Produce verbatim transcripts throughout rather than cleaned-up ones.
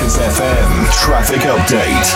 Truckers F M traffic update.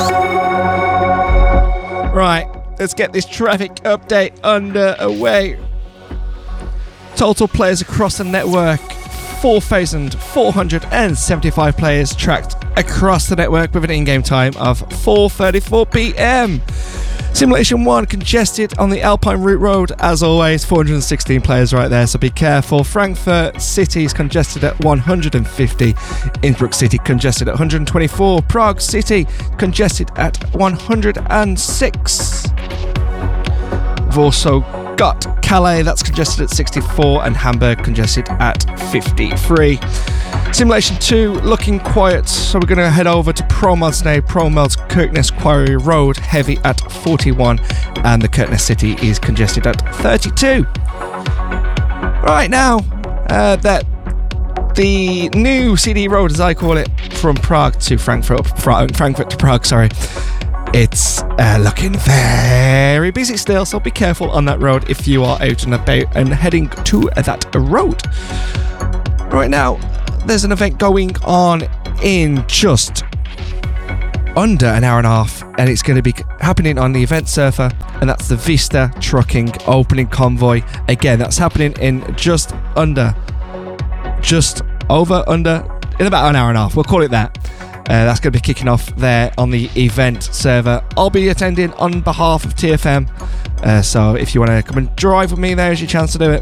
Right, let's get this traffic update underway. Total players across the network, four thousand four hundred seventy-five players tracked across the network with an in-game time of four thirty-four p.m. Simulation one congested on the Alpine Route Road, as always, four hundred sixteen players right there, so be careful. Frankfurt City is congested at one hundred fifty, Innsbruck City congested at one hundred twenty-four, Prague City congested at one hundred six. We've also got Calais, that's congested at sixty-four, and Hamburg congested at fifty-three. Simulation two looking quiet, so we're going to head over to ProMods now. ProMods Kirkness Quarry Road heavy at forty-one, and the Kirkness City is congested at thirty-two. Right now, uh, that the new C D road, as I call it, from Prague to Frankfurt, Frankfurt to Prague, sorry, it's uh, looking very busy still, so be careful on that road if you are out and about and heading to that road. Right now, there's an event going on in just under an hour and a half, and it's going to be happening on the Event Surfer, and that's the Vista Trucking Opening Convoy. Again, that's happening in just under, just over, under, in about an hour and a half. We'll call it that. Uh, that's going to be kicking off there on the Event Server. I'll be attending on behalf of T F M, uh, so if you want to come and drive with me, there's your chance to do it.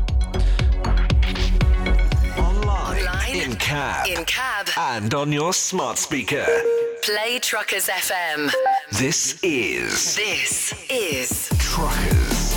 In cab. In cab. And on your smart speaker. Play Truckers F M. This is. This is. Truckers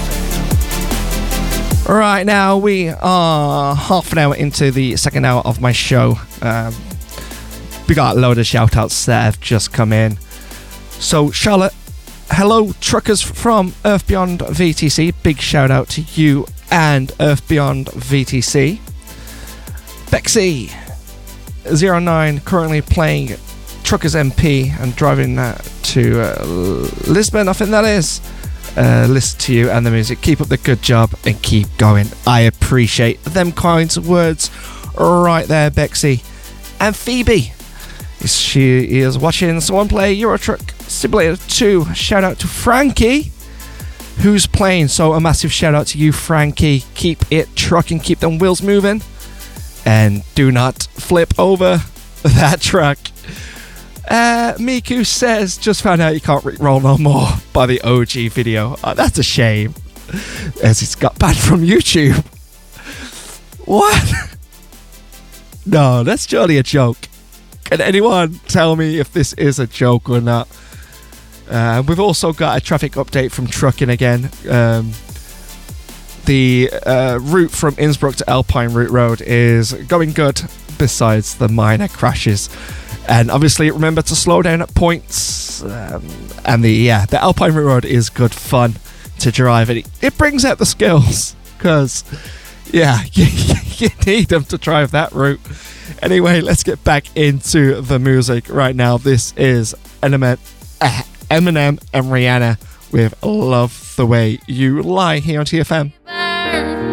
F M. Right now, we are half an hour into the second hour of my show. Um, we got a load of shout outs that have just come in. So, Charlotte, hello, truckers from Earth Beyond V T C. Big shout out to you and Earth Beyond V T C. Bexy zero nine currently playing Truckers M P and driving that to uh, Lisbon, I think that is. Uh, listen to you and the music. Keep up the good job and keep going. I appreciate them kinds of words right there, Bexy. And Phoebe, she is watching someone play Euro Truck Simulator two. Shout out to Frankie, who's playing. So a massive shout out to you, Frankie. Keep it trucking, keep them wheels moving. And do not flip over that truck. Uh, Miku says, just found out you can't re-roll no more by the O G video. Oh, that's a shame, as it's got banned from YouTube. What? No, that's surely a joke. Can anyone tell me if this is a joke or not? Uh, we've also got a traffic update from Trucking again. Um, The uh, route from Innsbruck to Alpine Route Road is going good, besides the minor crashes. And obviously, remember to slow down at points. Um, and the yeah, the Alpine Route Road is good fun to drive. It, it brings out the skills, because yeah, you, you need them to drive that route. Anyway, let's get back into the music right now. This is Eminem, uh, Eminem and Rihanna with Love the Way You Lie here on T F M.